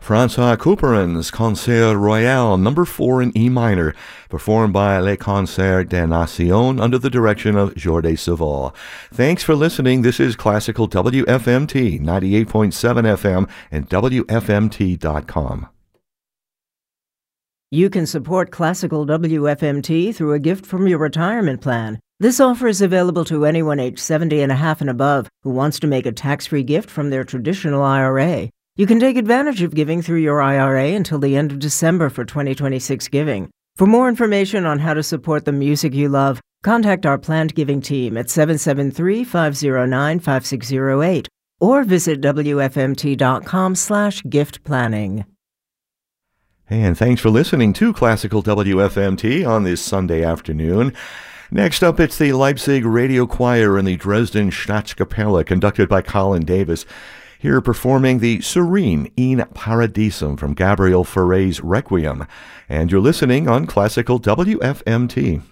Francois Couperin's Concert Royal No. 4 in E minor, performed by Les Concerts des Nations under the direction of Jordi Savall. Thanks for listening. This is Classical WFMT, 98.7 FM and WFMT.com. You can support Classical WFMT through a gift from your retirement plan. This offer is available to anyone age 70 and a half and above who wants to make a tax-free gift from their traditional IRA. You can take advantage of giving through your IRA until the end of December for 2026 giving. For more information on how to support the music you love, contact our planned giving team at 773-509-5608 or visit WFMT.com/gift planning. And thanks for listening to Classical WFMT on this Sunday afternoon. Next up, it's the Leipzig Radio Choir and the Dresden Staatskapelle, conducted by Colin Davis, here performing the Serene in Paradisum from Gabriel Fauré's Requiem. And you're listening on Classical WFMT.